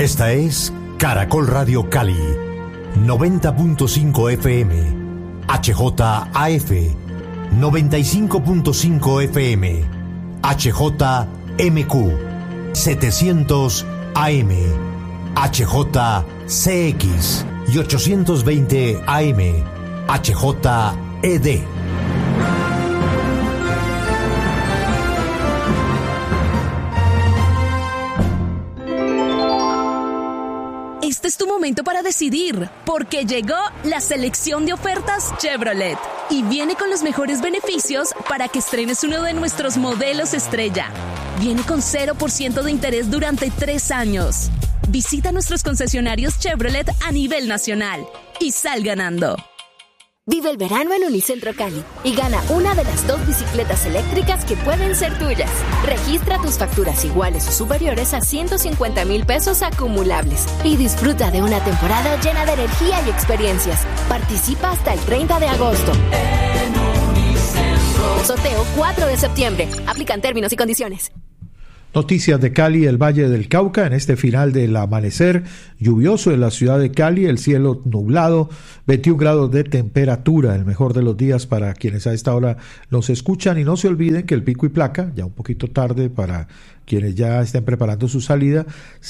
Esta es Caracol Radio Cali, 90.5 FM, HJAF, 95.5 FM, HJMQ, 700 AM, HJCX y 820 AM, HJED. Este es tu momento para decidir, porque llegó la selección de ofertas Chevrolet y viene con los mejores beneficios para que estrenes uno de nuestros modelos estrella. Viene con 0% de interés durante 3 años. Visita nuestros concesionarios Chevrolet a nivel nacional y sal ganando. Vive el verano en Unicentro Cali y gana una de las 2 bicicletas eléctricas que pueden ser tuyas. Registra tus facturas iguales o superiores a 150,000 pesos acumulables y disfruta de una temporada llena de energía y experiencias. Participa hasta el 30 de agosto. Sorteo 4 de septiembre. Aplican términos y condiciones. Noticias de Cali, el Valle del Cauca, en este final del amanecer lluvioso en la ciudad de Cali, el cielo nublado, 21 grados de temperatura, el mejor de los días para quienes a esta hora nos escuchan, y no se olviden que el pico y placa, ya un poquito tarde para quienes ya estén preparando su salida,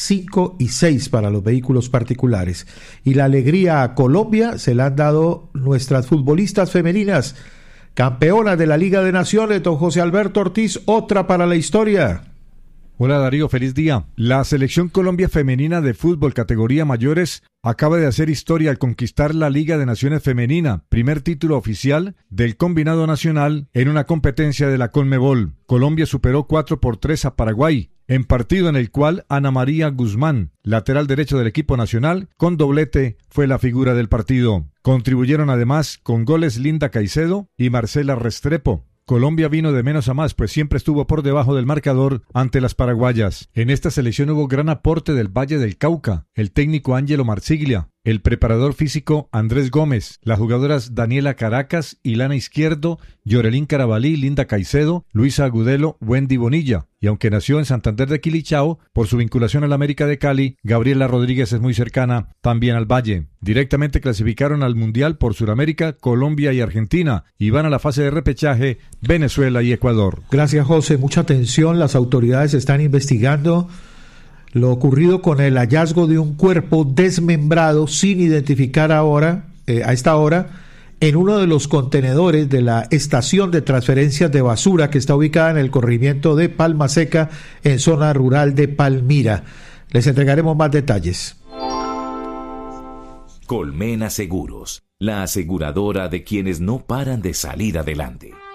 5 y 6 para los vehículos particulares. Y la alegría a Colombia se la han dado nuestras futbolistas femeninas, campeonas de la Liga de Naciones, don José Alberto Ortiz, otra para la historia. Hola Darío, feliz día. La Selección Colombia Femenina de Fútbol categoría mayores acaba de hacer historia al conquistar la Liga de Naciones Femenina, primer título oficial del combinado nacional en una competencia de la Conmebol. Colombia superó 4-3 a Paraguay, en partido en el cual Ana María Guzmán, lateral derecho del equipo nacional, con doblete, fue la figura del partido. Contribuyeron además con goles Linda Caicedo y Marcela Restrepo. Colombia vino de menos a más, pues siempre estuvo por debajo del marcador ante las paraguayas. En esta selección hubo gran aporte del Valle del Cauca, el técnico Ángelo Marsiglia, el preparador físico Andrés Gómez, las jugadoras Daniela Caracas, Ilana Izquierdo, Yorelín Carabalí, Linda Caicedo, Luisa Agudelo, Wendy Bonilla. Y aunque nació en Santander de Quilichao, por su vinculación al América de Cali, Gabriela Rodríguez es muy cercana también al Valle. Directamente clasificaron al Mundial por Sudamérica, Colombia y Argentina, y van a la fase de repechaje Venezuela y Ecuador. Gracias, José. Mucha atención, las autoridades están investigando lo ocurrido con el hallazgo de un cuerpo desmembrado sin identificar ahora, a esta hora, en uno de los contenedores de la estación de transferencias de basura que está ubicada en el corregimiento de Palma Seca, en zona rural de Palmira. Les entregaremos más detalles. Colmena Seguros, la aseguradora de quienes no paran de salir adelante.